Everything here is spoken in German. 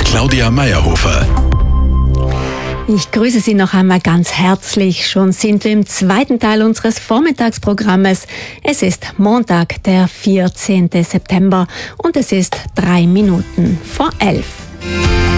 Claudia Meyerhofer. Ich grüße Sie noch einmal ganz herzlich. Schon sind wir im zweiten Teil unseres Vormittagsprogrammes. Es ist Montag, der 14. September und es ist 3 Minuten vor 11.